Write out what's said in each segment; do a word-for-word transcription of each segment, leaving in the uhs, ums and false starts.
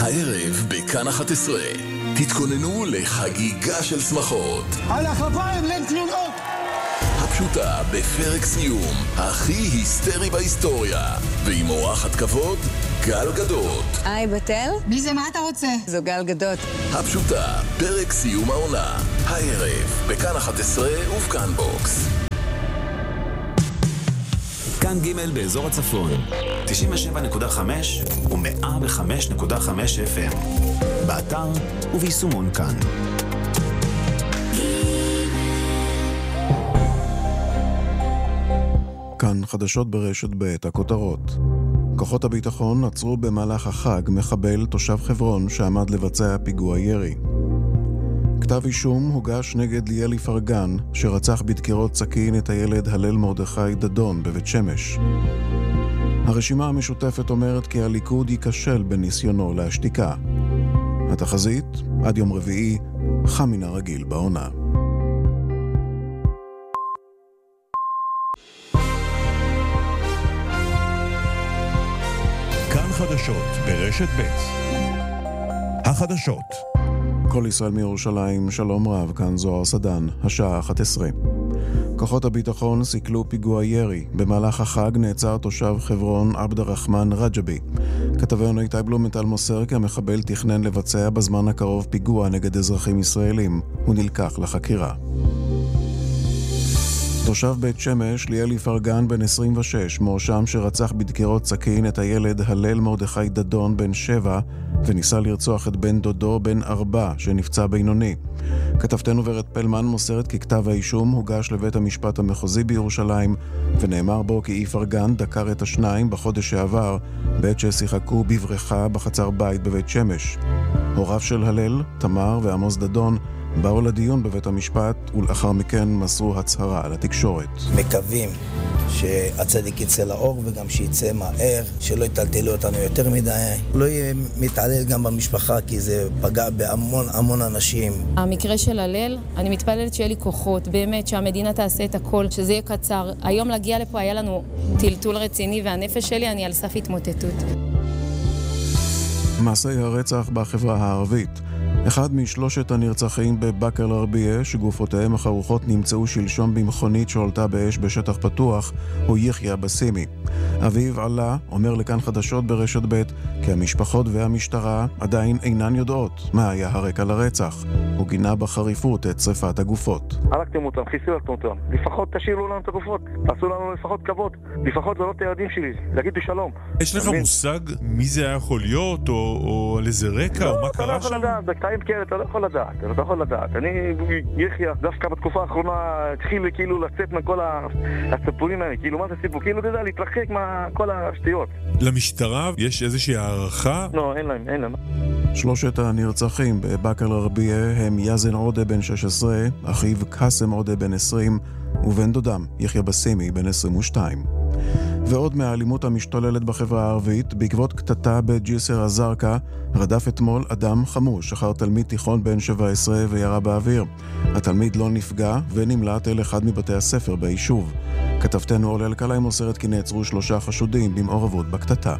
הערב בכאן אחת עשרה. תתכוננו לחגיגה של שמחות. על החפיים לתלונות. הפשוטה בפרק סיום, הכי היסטרי בהיסטוריה. ועם אורחת כבוד, גל גדות. היי בתל? מי זה, מה אתה רוצה? זו גל גדות. הפשוטה, פרק סיום העונה. הערב בכאן אחת עשרה ובכאן בוקס. כאן ג' באזור הצפון, תשעים ושבע נקודה חמש ו-מאה וחמש נקודה חמש אף אם. באתר וביישומון כאן. כאן חדשות ברשת ב' הכותרות. כוחות הביטחון עצרו במהלך החג מחבל תושב חברון שעמד לבצע פיגוע ירי. כתב אישום הוגש נגד ליאל איפרגן שרצח בדקירות סכין את הילד הלל מרדכי דדון בבית שמש. הרשימה המשותפת אומרת כי הליכוד ייכשל בניסיונו להשתיקה. התחזית, עד יום רביעי, חם מן הרגיל בעונה. כאן חדשות ברשת ב' החדשות. כל ישראל מירושלים, שלום רב, כאן זוהר סדן, השעה אחת עשרה. כוחות הביטחון סיכלו פיגוע ירי. במהלך החג נעצר תושב חברון עבד הרחמן רג'בי. כתבנו איתי בלומנטל מוסר כי המחבל תכנן לבצע בזמן הקרוב פיגוע נגד אזרחים ישראלים. הוא נלקח לחקירה. תושב בית שמש, ליאל איפרגן בן עשרים ושש, מואשם שרצח בדקירות סכין את הילד הלל מרדכי דדון בן שבע, וניסה לרצוח את בן דודו בן ארבע שנפצע בינוני. כתבתנו ורד פלמן מוסרת כי כתב האישום הוגש לבית המשפט המחוזי בירושלים, ונאמר בו כי איפרגן דקר את השניים בחודש שעבר, בעת ששיחקו בבריכה בחצר בית בבית שמש. הוריו של הלל, תמר ועמוס דדון, באו לדיון בבית המשפט ולאחר מכן מסרו הצהרה על התקשורת. מקווים שהצדיק יצא לאור וגם שיצא מהר, שלא יטלטלו אותנו יותר מדי, לא יהיה מתעלל גם במשפחה כי זה פגע בהמון המון אנשים. המקרה של הלל, אני מתפללת שיהיה לי כוחות, באמת שהמדינה תעשה את הכל, שזה יהיה קצר. היום להגיע לפה היה לנו טלטול רציני והנפש שלי אני על סף התמוטטות. מעשי הרצח בחברה הערבית. אחד משלושת הנרצחים בבאקר אל-ערבייה שגופותיהם החרוכות נמצאו שלשום במכונית שעולתה באש בשטח פתוח הוא יחיא בסימי. אביב עלה אומר לכאן חדשות ברשת ב' כי המשפחות והמשטרה עדיין אינן יודעות מה היה הרקע לרצח. הוא גינה בחריפות את שריפת הגופות. הרגתם אותם, חיסלתם אותם. לפחות תשאירו לנו את הגופות. תעשו לנו לפחות כבוד. לפחות לראות את הילדים שלי. להגידו שלום. יש לך מושג מי זה היה יכול להיות או, או על איזה רקע או מה קרה שם? בקטעים כאלה אתה לא יכול לדעת, אתה לא יכול לדעת. אני, יחיא, דווקא בתקופה האחרונה התחיל כאילו לצאת מכל הסיפורים האלה. כאילו מה זה סיפור? כאילו אתה יודע, להתרחק מכל השטויות. למשטרה יש איזושהי הערכה? לא, אין להם, אין להם. שלושת הנרצחים בבאקר אל-ערבייה הם יאזן עודה בן שש עשרה, אחיו קאסם עודה בן עשרים, ובן דודם יחיא בסימי בן עשרים ושתיים. ועוד מהאלימות המשתוללת בחברה הערבית, בעקבות קטטה בג'יסר א-זרקא, רדף אתמול אדם חמוש אחר תלמיד תיכון בן שבע עשרה וירה באוויר. התלמיד לא נפגע ונמלט אל אחד מבתי הספר ביישוב. כתבתנו עולה אלקלעי מוסרת כי נעצרו שלושה חשודים במעורבות בקטטה.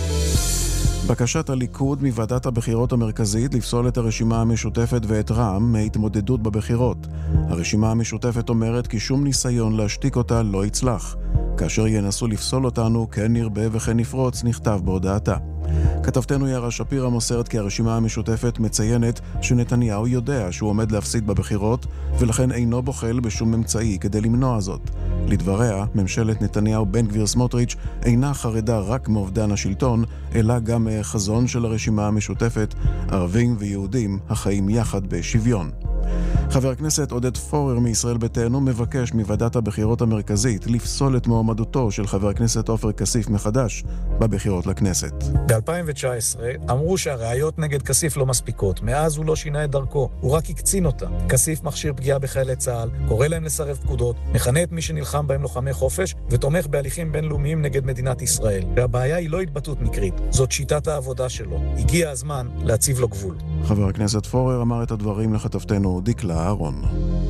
בקשת הליכוד מוועדת הבחירות המרכזית לפסול את הרשימה המשותפת ואת רע"מ מהתמודדות בבחירות. הרשימה המשותפת אומרת כי שום ניסיון להשתיק אותה לא יצלח. כאשר ינסו לפסול אותנו, כן נרבה וכן נפרוץ, נכתב בהודעתה. כתבתנו יערה שפירא מוסרת כי הרשימה המשותפת מציינת שנתניהו יודע שהוא עומד להפסיד בבחירות, ולכן אינו בוחל בשום אמצעי כדי למנוע זאת. לדבריה, ממשלת נתניהו בן גביר סמוטריץ' אינה חרדה רק מאובדן השלטון, אלא גם חזון של הרשימה המשותפת, ערבים ויהודים החיים יחד בשוויון. חבר הכנסת עודד פורר מישראל ביתנו מבקש מוועדת הבחירות המרכזית לפסול את מועמדותו של חבר הכנסת עופר כסיף מחדש בבחירות לכנסת. ב-אלפיים תשע עשרה אמרו שהראיות נגד כסיף לא מספיקות. מאז הוא לא שינה את דרכו, הוא רק הקצין אותה. כסיף מכשיר פגיעה בחיילי צה"ל, קורא להם לסרב פקודות, מכנה את מי שנלחם בהם לוחמי חופש ותומך בהליכים בינלאומיים נגד מדינת ישראל. והבעיה היא לא התבטאות מקרית, זאת שיטת העבודה שלו. הגיע הזמן להציב לו גבול. חבר הכנסת פורר אמר את הדברים לכתבתנו דיקלה אהרון.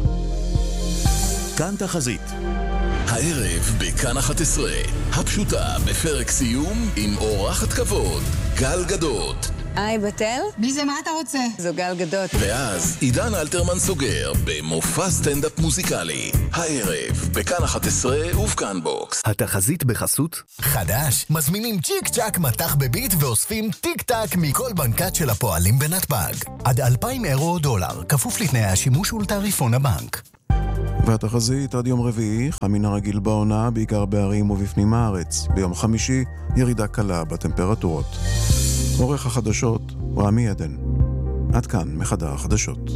כאן תחזית. הערב בכאן אחת עשרה, הפשוטה בפרק סיום עם אורחת כבוד, גל גדות. היי, בתל? מי זה, מה אתה רוצה? זו גל גדות. ואז עידן אלתרמן סוגר במופע סטנדאפ מוזיקלי. הערב, בכאן אחת עשרה ובכאן בוקס. התחזית בחסות? חדש, מזמינים צ'יק צ'ק מתח בביט ואוספים טיק טק מכל בנקת של הפועלים בנתב"ג. עד אלפיים אירו או דולר, כפוף לתנאי השימוש ולתעריפון הבנק. והתחזית עד יום רביעי, חם מן הרגיל בעונה, בעיקר בערים ובפנים הארץ. ביום חמישי, ירידה קלה בטמפרטורות. עורך החדשות, רמי עדן. עד כאן מחדר החדשות.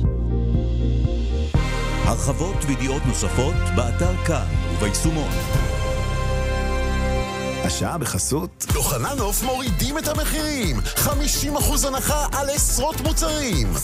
הרחבות וידיעות נוספות באתר כאן וביישומון. השעה בחסות יוחננוף מורידים את המחירים, חמישים אחוז הנחה על עשרות מוצרים.